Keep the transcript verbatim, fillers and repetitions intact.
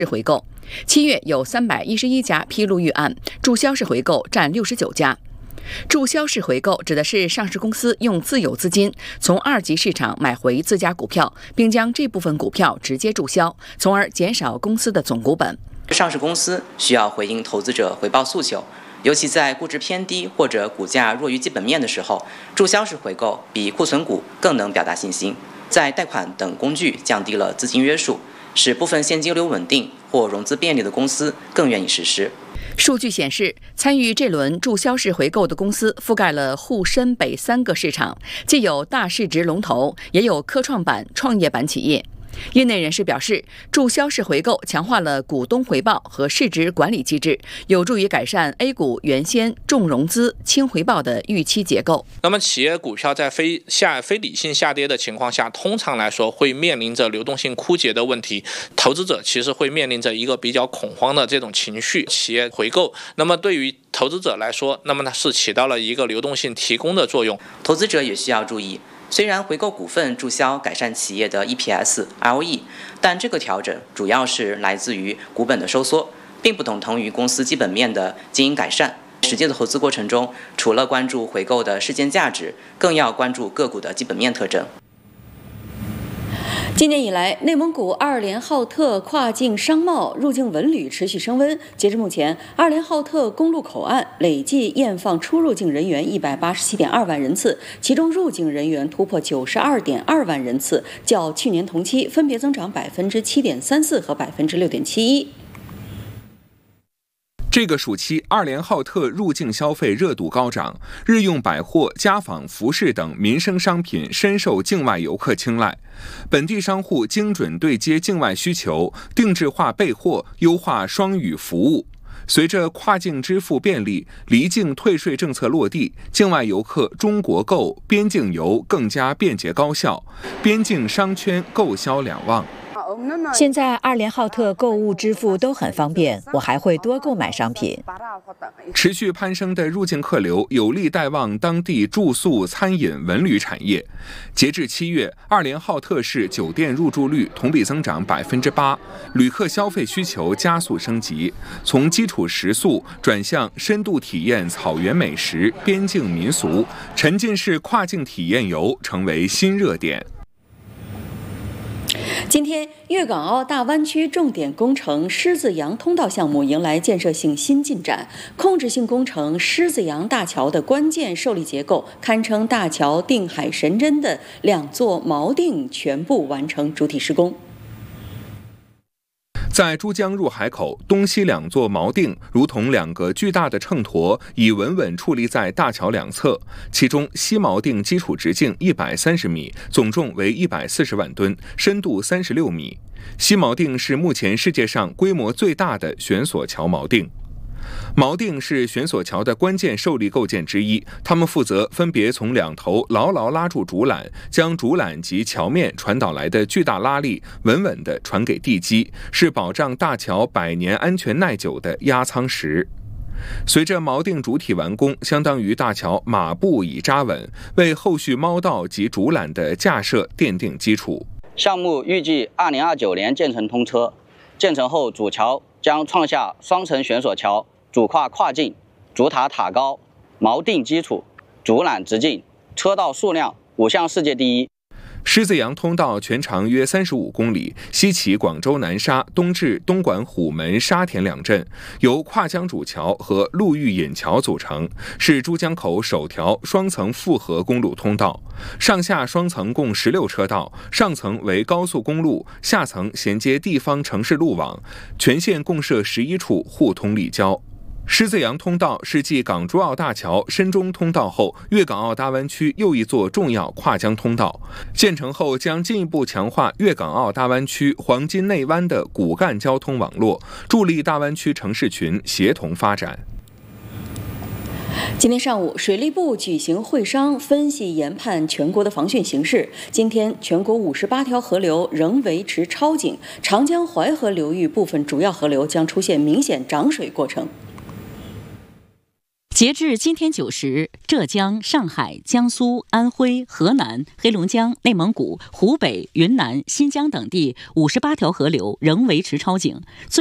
回购。七月有三百一十一家披露预案，注销式回购占六十九家。注销式回购指的是上市公司用自有资金从二级市场买回自家股票，并将这部分股票直接注销，从而减少公司的总股本。 上市公司需要回应投资者回报诉求，尤其在估值偏低或者股价弱于基本面的时候，注销式回购比库存股更能表达信心，在贷款等工具降低了资金约束，使部分现金流稳定或融资便利的公司更愿意实施。 数据显示，参与这轮注销式回购的公司覆盖了沪深北三个市场，既有大市值龙头，也有科创板、创业板企业。业内人士表示，注销式回购强化了股东回报和市值管理机制，有助于改善 A 股原先重融资、轻回报的预期结构。 那么，企业股票在非下非理性下跌的情况下，通常来说会面临着流动性枯竭的问题，投资者其实会面临着一个比较恐慌的这种情绪。企业回购，那么对于投资者来说，那么它是起到了一个流动性提供的作用。 投资者也需要注意。虽然回购股份注销改善企业的 E P S、R O E， 但这个调整主要是来自于股本的收缩，并不等同于公司基本面的经营改善。实际的投资过程中，除了关注回购的事件价值，更要关注个股的基本面特征。 今年以来，内蒙古阿尔连浩特跨境商贸入境文旅持续升温。截至目前，阿尔连浩特公路口岸累计验放出入境人员一百八十七点二万人次，其中入境人员突破九十二点二万人次，较去年同期分别增长百分之七点三四和百分之六点七一。 这个暑期，阿尔连浩特入境消费热度高涨，日用百货、家纺、服饰等民生商品深受境外游客青睐。本地商户精准对接境外需求，定制化备货，优化双语服务。随着跨境支付便利、离境退税政策落地，境外游客中国购、边境游更加便捷高效，边境商圈购销两旺。 现在阿尔连浩特购物支付都很方便，我还会多购买商品。 持续攀升的入境客流有力带旺当地住宿、餐饮、文旅产业。截至七月，阿尔连浩特市酒店入住率同比增长百分之八，旅客消费需求加速升级，从基础食宿转向深度体验草原美食、边境民俗，沉浸式跨境体验游成为新热点。 今天，粤港澳大湾区重点工程狮子洋通道项目迎来建设性新进展。控制性工程狮子洋大桥的关键受力结构，堪称大桥定海神针的两座锚定全部完成主体施工。 在珠江入海口，东西两座锚定如同两个巨大的秤砣，已稳稳矗立在大桥两侧。其中西锚定基础直径一百三十米，总重为一百四十万吨，深度三十六米。西锚定是目前世界上规模最大的悬索桥锚定。锚定是悬索桥的关键受力构件之一，它们负责分别从两头牢牢拉住竹缆，将竹缆及桥面传导来的巨大拉力稳稳地传给地基，是保障大桥百年安全耐久的压舱石。随着锚定主体完工，相当于大桥马步已扎稳，为后续锚道及竹缆的架设奠定基础。 项目预计二零二九年建成通车，建成后主桥将创下双层悬索桥、主跨跨境、主塔塔高、锚定基础、竹缆直径、车道数量五项世界第一。 狮子洋通道全长约三十五公里，西起广州南沙，东至东莞虎门、沙田两镇，由跨江主桥和陆域引桥组成，是珠江口首条双层复合公路通道。上下双层共十六车道，上层为高速公路，下层衔接地方城市路网，全线共设十一处，互通立交。狮子洋通道是继港珠澳大桥深中通道后，粤港澳大湾区又一座重要跨江通道。建成后将进一步强化粤港澳大湾区黄金内湾的骨干交通网络，助力大湾区城市群协同发展。 今天上午，水利部举行会商，分析研判全国的防汛形势。今天，全国五十八条河流仍维持超警，长江淮河流域部分主要河流将出现明显涨水过程。 截至今天九时，浙江、上海、江苏、安徽、河南、黑龙江、内蒙古、湖北、云南、新疆等地五十八条河流仍维持超警。